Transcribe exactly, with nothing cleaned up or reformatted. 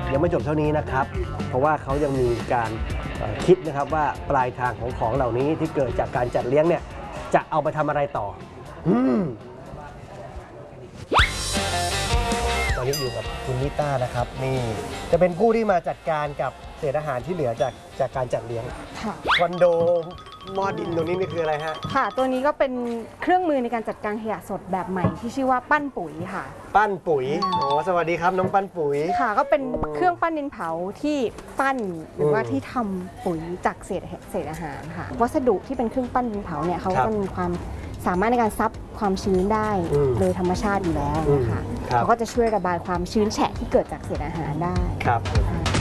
ยังไม่จบเท่านี้นะครับเพราะว่าเขายังมีการคิดนะครับว่าปลายทางของของเหล่านี้ที่เกิดจากการจัดเลี้ยงเนี่ยจะเอาไปทำอะไรต่ออืมตอนนี้อยู่กับคุณนิต้านะครับนี่จะเป็นผู้ที่มาจัดการกับเศษอาหารที่เหลือจากจากการจัดเลี้ยงคอนโดหม้อดินตรงนี้นี่คืออะไรฮะค่ะตัวนี้ก็เป็นเครื่องมือในการจัดการขยะสดแบบใหม่ที่ชื่อว่าปั้นปุ๋ยค่ะปั้นปุ๋ยโอ้สวัสดีครับน้องปั้นปุ๋ยค่ะก็เป็นเครื่องปั้นดินเผาที่ปั้นหรือว่าที่ทำปุ๋ยจากเศษเศษอาหารค่ะวัสดุที่เป็นเครื่องปั้นดินเผาเนี่ยเขาก็มีความสามารถในการซับความชื้นได้โดยธรรมชาติอยู่แล้วนะคะเขาก็จะช่วยระบายความชื้นแฉะที่เกิดจากเศษอาหารได้ครับ